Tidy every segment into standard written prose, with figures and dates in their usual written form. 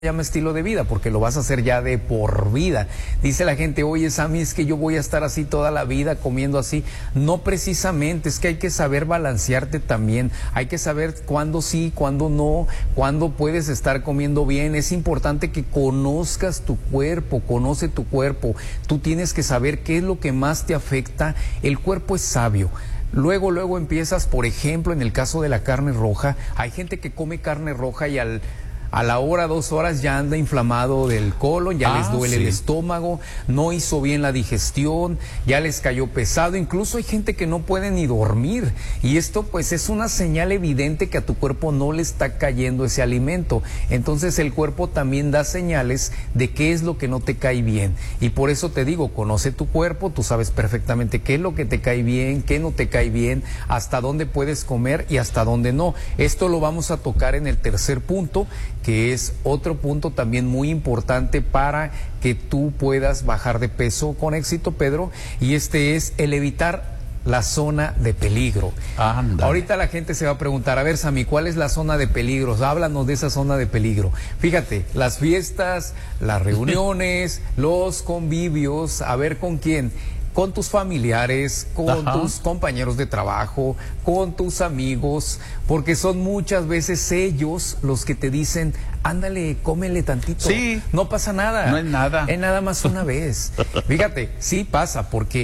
llama estilo de vida, porque lo vas a hacer ya de por vida. Dice la gente, oye Sammy, es que yo voy a estar así toda la vida comiendo así. No precisamente, es que hay que saber balancearte también, hay que saber cuándo sí, cuándo no, cuándo puedes estar comiendo bien. Es importante que conozcas tu cuerpo, conoce tu cuerpo. Tú tienes que saber qué es lo que más te afecta. El cuerpo es sabio. Luego empiezas, por ejemplo, en el caso de la carne roja, hay gente que come carne roja y a la hora, 2 horas ya anda inflamado del colon, ya les duele el estómago, no hizo bien la digestión, ya les cayó pesado, incluso hay gente que no puede ni dormir, y esto pues es una señal evidente que a tu cuerpo no le está cayendo ese alimento. Entonces el cuerpo también da señales de qué es lo que no te cae bien, y por eso te digo, conoce tu cuerpo, tú sabes perfectamente qué es lo que te cae bien, qué no te cae bien, hasta dónde puedes comer y hasta dónde no. Esto lo vamos a tocar en el tercer punto, que es otro punto también muy importante para que tú puedas bajar de peso con éxito, Pedro, y este es el evitar la zona de peligro. Ándale. Ahorita la gente se va a preguntar, a ver, Sammy, ¿cuál es la zona de peligro? Háblanos de esa zona de peligro. Fíjate, las fiestas, las reuniones, los convivios, a ver con quién. Con tus familiares, con tus compañeros de trabajo, con tus amigos, porque son muchas veces ellos los que te dicen, ándale, cómele tantito, no pasa nada. No es nada. Es nada más una vez. Fíjate, sí pasa, porque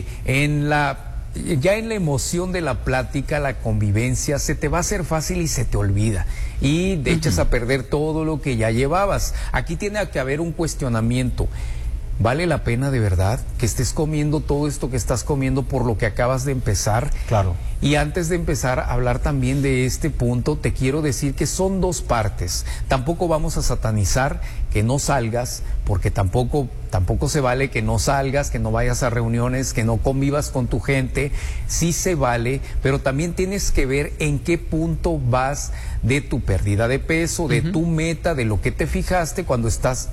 ya en la emoción de la plática, la convivencia, se te va a hacer fácil y se te olvida. Y te echas a perder todo lo que ya llevabas. Aquí tiene que haber un cuestionamiento. ¿Vale la pena de verdad que estés comiendo todo esto que estás comiendo por lo que acabas de empezar? Claro. Y antes de empezar a hablar también de este punto, te quiero decir que son dos partes. Tampoco vamos a satanizar que no salgas, porque tampoco se vale que no salgas, que no vayas a reuniones, que no convivas con tu gente. Sí se vale, pero también tienes que ver en qué punto vas de tu pérdida de peso, de tu meta, de lo que te fijaste cuando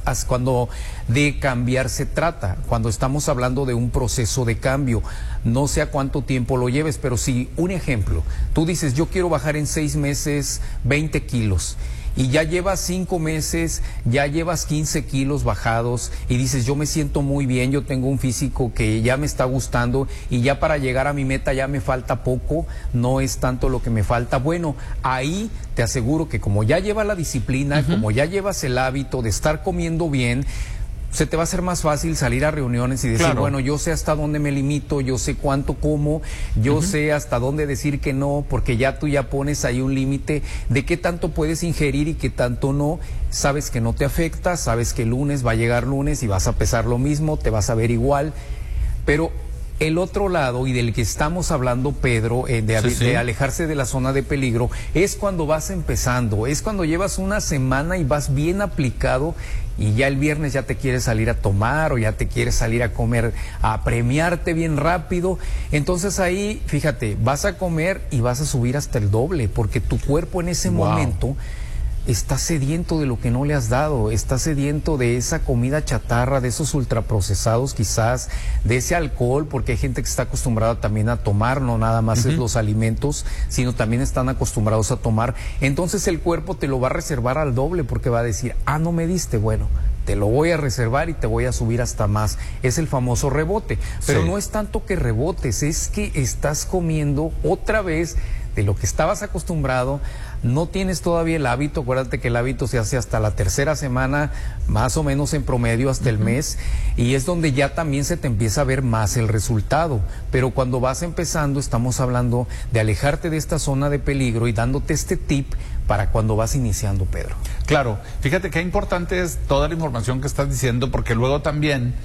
de cambiar se trata, cuando estamos hablando de un proceso de cambio. No sé a cuánto tiempo lo lleves, pero si, un ejemplo, tú dices, yo quiero bajar en 6 meses 20 kilos, y ya llevas 5 meses, ya llevas 15 kilos bajados, y dices, yo me siento muy bien, yo tengo un físico que ya me está gustando, y ya para llegar a mi meta ya me falta poco, no es tanto lo que me falta. Bueno, ahí te aseguro que como ya llevas la disciplina, como ya llevas el hábito de estar comiendo bien, se te va a hacer más fácil salir a reuniones y decir, bueno, yo sé hasta dónde me limito, yo sé cuánto como, yo sé hasta dónde decir que no, porque ya tú ya pones ahí un límite de qué tanto puedes ingerir y qué tanto no. Sabes que no te afecta, sabes que el lunes va a llegar lunes y vas a pesar lo mismo, te vas a ver igual, pero el otro lado, y del que estamos hablando, Pedro, de alejarse de la zona de peligro, es cuando vas empezando, es cuando llevas una semana y vas bien aplicado, y ya el viernes ya te quieres salir a tomar o ya te quieres salir a comer, a premiarte bien rápido. Entonces ahí, fíjate, vas a comer y vas a subir hasta el doble, porque tu cuerpo en ese momento está sediento de lo que no le has dado, está sediento de esa comida chatarra, de esos ultraprocesados quizás, de ese alcohol, porque hay gente que está acostumbrada también a tomar, no nada más es los alimentos, sino también están acostumbrados a tomar. Entonces el cuerpo te lo va a reservar al doble, porque va a decir, no me diste, bueno, te lo voy a reservar y te voy a subir hasta más. Es el famoso rebote, pero no es tanto que rebotes, es que estás comiendo otra vez de lo que estabas acostumbrado. No tienes todavía el hábito, acuérdate que el hábito se hace hasta la 3ª semana, más o menos en promedio hasta el mes, y es donde ya también se te empieza a ver más el resultado. Pero cuando vas empezando, estamos hablando de alejarte de esta zona de peligro y dándote este tip para cuando vas iniciando, Pedro. Claro, fíjate qué importante es toda la información que estás diciendo, porque luego también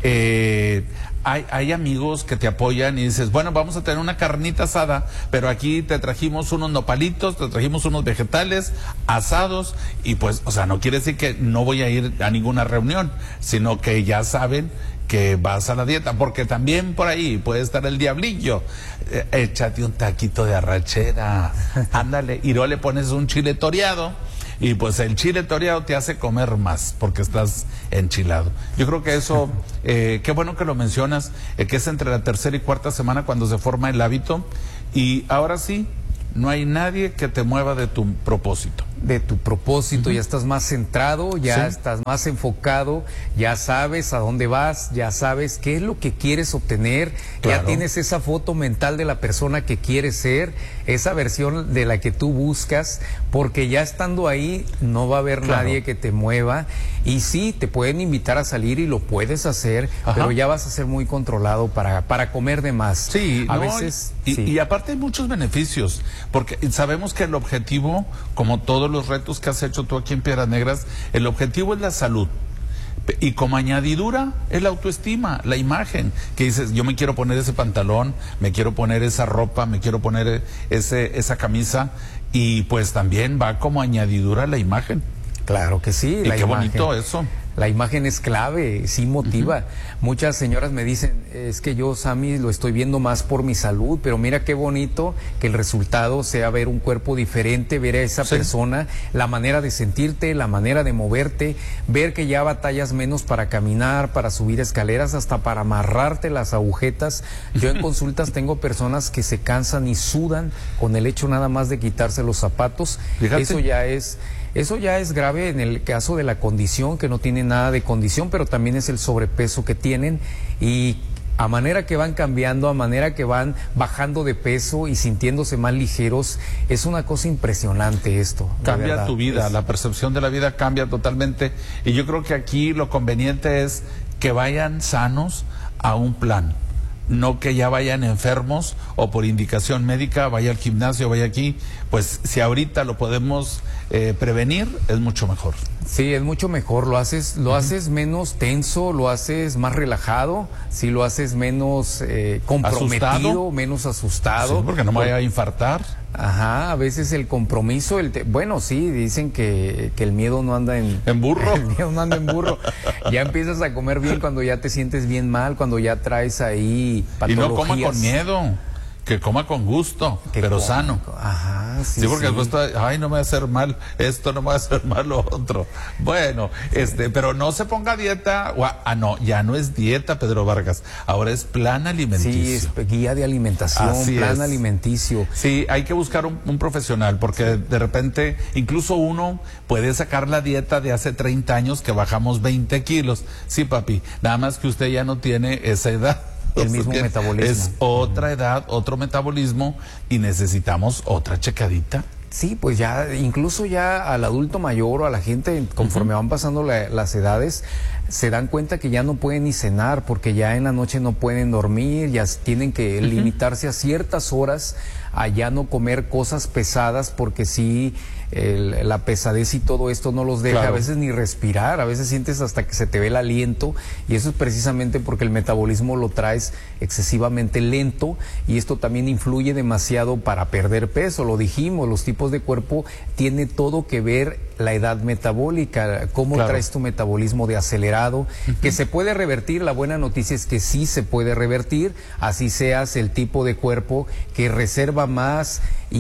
hay amigos que te apoyan y dices, bueno, vamos a tener una carnita asada, pero aquí te trajimos unos nopalitos, te trajimos unos vegetales asados, y pues, o sea, no quiere decir que no voy a ir a ninguna reunión, sino que ya saben que vas a la dieta, porque también por ahí puede estar el diablillo. Échate un taquito de arrachera, ándale, y luego le pones un chile toreado, y pues el chile toreado te hace comer más, porque estás enchilado. Yo creo que eso, qué bueno que lo mencionas, que es entre la 3ª y 4ª semana cuando se forma el hábito, y ahora sí, no hay nadie que te mueva de tu propósito. de tu propósito, ya estás más centrado, ya estás más enfocado, ya sabes a dónde vas, ya sabes qué es lo que quieres obtener, ya tienes esa foto mental de la persona que quieres ser, esa versión de la que tú buscas, porque ya estando ahí no va a haber nadie que te mueva, y sí, te pueden invitar a salir y lo puedes hacer, pero ya vas a ser muy controlado para comer de más. Sí, a veces... Y aparte hay muchos beneficios, porque sabemos que el objetivo, como todos los retos que has hecho tú aquí en Piedras Negras, el objetivo es la salud. Y como añadidura es la autoestima, la imagen, que dices, yo me quiero poner ese pantalón, me quiero poner esa ropa, me quiero poner esa camisa, y pues también va como añadidura la imagen. Claro que sí. Y qué bonito eso. La imagen es clave, sí motiva. Muchas señoras me dicen, es que yo, Sammy, lo estoy viendo más por mi salud, pero mira qué bonito que el resultado sea ver un cuerpo diferente, ver a esa persona, la manera de sentirte, la manera de moverte, ver que ya batallas menos para caminar, para subir escaleras, hasta para amarrarte las agujetas. Yo en consultas tengo personas que se cansan y sudan con el hecho nada más de quitarse los zapatos. Fíjate. Eso ya es grave en el caso de la condición, que no tienen nada de condición, pero también es el sobrepeso que tienen, y a manera que van cambiando, a manera que van bajando de peso y sintiéndose más ligeros, es una cosa impresionante esto. Cambia tu vida, la percepción de la vida cambia totalmente, y yo creo que aquí lo conveniente es que vayan sanos a un plan. No que ya vayan enfermos o por indicación médica, vaya al gimnasio, vaya aquí. Pues si ahorita lo podemos prevenir, es mucho mejor. Sí, es mucho mejor, lo haces menos tenso, lo haces más relajado, sí, lo haces menos comprometido, ¿asustado? Menos asustado. Sí, porque no me vaya a infartar. Ajá, a veces el compromiso, bueno, sí, dicen que el miedo no anda en burro. El miedo no anda en burro. Ya empiezas a comer bien cuando ya te sientes bien mal, cuando ya traes ahí patologías. Y no coma con miedo, que coma con gusto, pero sano. Ajá, sí. Sí, porque después ay, no me va a hacer mal esto, no me va a hacer mal lo otro. Bueno, pero no se ponga a dieta. No, ya no es dieta, Pedro Vargas. Ahora es plan alimenticio. Sí, es guía de alimentación, plan alimenticio. Sí, hay que buscar un profesional, porque de repente, incluso uno puede sacar la dieta de hace 30 años que bajamos 20 kilos. Sí, papi, nada más que usted ya no tiene esa edad. El mismo metabolismo. Es otra edad, otro metabolismo, y necesitamos otra checadita. Sí, pues ya, incluso ya al adulto mayor o a la gente, conforme van pasando las edades, se dan cuenta que ya no pueden ni cenar, porque ya en la noche no pueden dormir, ya tienen que limitarse a ciertas horas, a ya no comer cosas pesadas, porque sí, la pesadez y todo esto no los deja a veces ni respirar, a veces sientes hasta que se te ve el aliento, y eso es precisamente porque el metabolismo lo traes excesivamente lento, y esto también influye demasiado para perder peso. Lo dijimos, los tipos de cuerpo tiene todo que ver la edad metabólica, cómo traes tu metabolismo de acelerado, que se puede revertir. La buena noticia es que sí se puede revertir, así seas el tipo de cuerpo que reserva más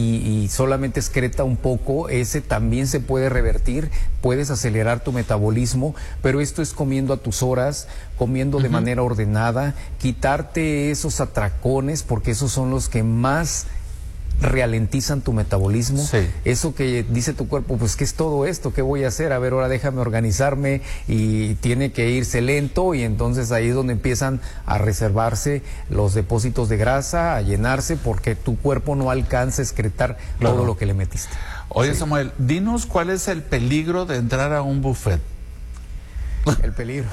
y solamente excreta un poco, ese también se puede revertir, puedes acelerar tu metabolismo, pero esto es comiendo a tus horas, comiendo de manera ordenada, quitarte esos atracones, porque esos son los que más ralentizan tu metabolismo. Eso que dice tu cuerpo, pues ¿qué es todo esto? ¿Qué voy a hacer? A ver, ahora déjame organizarme, y tiene que irse lento, y entonces ahí es donde empiezan a reservarse los depósitos de grasa, a llenarse, porque tu cuerpo no alcanza a excretar todo lo que le metiste. Oye, Samuel, dinos cuál es el peligro de entrar a un buffet. El peligro.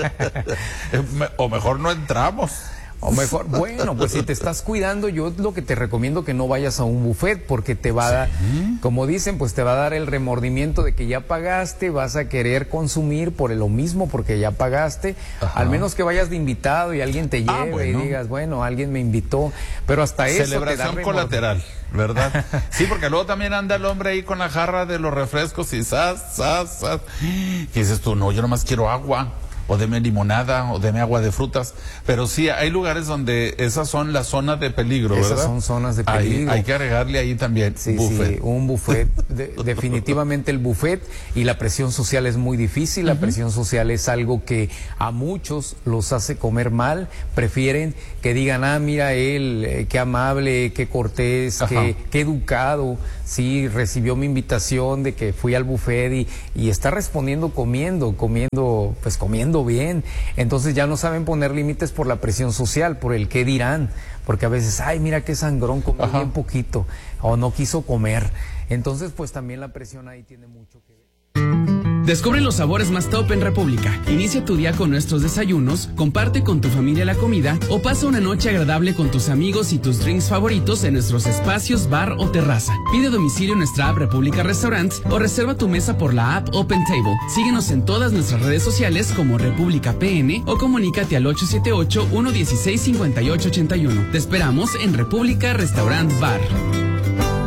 O mejor no entramos. O mejor, bueno, pues si te estás cuidando, yo lo que te recomiendo que no vayas a un buffet, porque te va a dar, como dicen, pues te va a dar el remordimiento de que ya pagaste, vas a querer consumir por lo mismo, porque ya pagaste. Al menos que vayas de invitado y alguien te lleve y digas, bueno, alguien me invitó, pero hasta eso celebración te da colateral, ¿verdad? Sí, porque luego también anda el hombre ahí con la jarra de los refrescos y y dices tú, no, yo nomás quiero agua. o deme limonada, o deme agua de frutas, pero sí, hay lugares donde esas son las zonas de peligro, ¿verdad? Esas son zonas de peligro. Hay que agregarle ahí también buffet. Sí, un buffet. Definitivamente el buffet, y la presión social es muy difícil. La presión social es algo que a muchos los hace comer mal. Prefieren que digan, mira él, qué amable, qué cortés, qué educado, sí, recibió mi invitación de que fui al buffet y está respondiendo comiendo bien. Entonces ya no saben poner límites por la presión social, por el qué dirán, porque a veces, mira qué sangrón, comió bien poquito, o no quiso comer. Entonces, pues también la presión ahí tiene mucho que ver. Descubre los sabores más top en República. Inicia tu día con nuestros desayunos, comparte con tu familia la comida o pasa una noche agradable con tus amigos y tus drinks favoritos en nuestros espacios bar o terraza. Pide domicilio en nuestra app República Restaurants o reserva tu mesa por la app Open Table. Síguenos en todas nuestras redes sociales como República PN o comunícate al 878-116-5881. Te esperamos en República Restaurant Bar.